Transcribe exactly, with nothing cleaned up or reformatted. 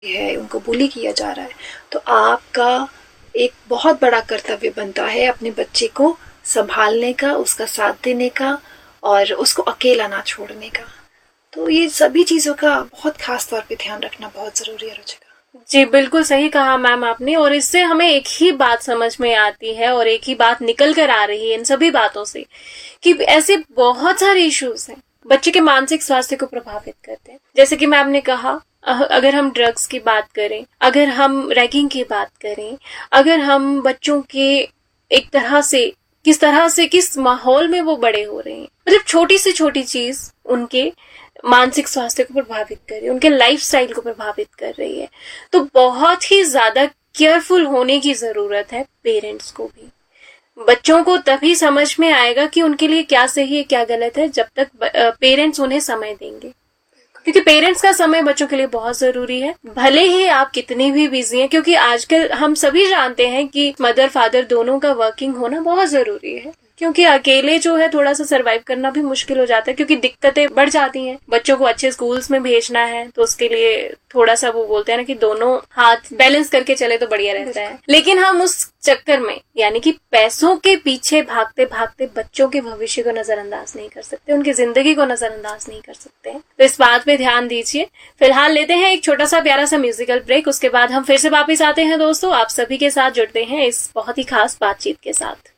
है, उनको बुली किया जा रहा है, तो आपका एक बहुत बड़ा कर्तव्य बनता है अपने बच्चे को संभालने का, उसका साथ देने का और उसको अकेला ना छोड़ने का। तो ये सभी चीजों का बहुत खास तौर पे ध्यान रखना बहुत जरूरी है रुचिका। जी बिल्कुल सही कहा मैम आपने, और इससे हमें एक ही बात समझ में आती है और एक ही बात निकल कर आ रही है इन सभी बातों से, कि ऐसे बहुत सारे इश्यूज हैं बच्चे के मानसिक स्वास्थ्य को प्रभावित करते हैं। जैसे कि मैम ने कहा, अगर हम ड्रग्स की बात करें, अगर हम रैगिंग की बात करें, अगर हम बच्चों के एक तरह से किस तरह से किस माहौल में वो बड़े हो रहे हैं, मतलब छोटी से छोटी चीज उनके मानसिक स्वास्थ्य को प्रभावित कर रही है, उनके लाइफस्टाइल को प्रभावित कर रही है। तो बहुत ही ज्यादा केयरफुल होने की जरूरत है पेरेंट्स को भी। बच्चों को तभी समझ में आएगा कि उनके लिए क्या सही है क्या गलत है, जब तक पेरेंट्स उन्हें समय देंगे, क्योंकि पेरेंट्स का समय बच्चों के लिए बहुत जरूरी है। भले ही आप कितने भी बिजी हैं, क्योंकि आजकल हम सभी जानते हैं कि मदर फादर दोनों का वर्किंग होना बहुत जरूरी है, क्योंकि अकेले जो है थोड़ा सा सरवाइव करना भी मुश्किल हो जाता है, क्योंकि दिक्कतें बढ़ जाती हैं। बच्चों को अच्छे स्कूल्स में भेजना है तो उसके लिए थोड़ा सा वो बोलते हैं ना कि दोनों हाथ बैलेंस करके चले तो बढ़िया रहता है। लेकिन हम उस चक्कर में यानी कि पैसों के पीछे भागते भागते बच्चों के भविष्य को नजरअंदाज नहीं कर सकते, उनकी जिंदगी को नजरअंदाज नहीं कर सकते। तो इस बात पे ध्यान दीजिए। फिलहाल लेते हैं एक छोटा सा प्यारा सा म्यूजिकल ब्रेक, उसके बाद हम फिर से वापस आते हैं दोस्तों, आप सभी के साथ जुड़ते हैं इस बहुत ही खास बातचीत के साथ।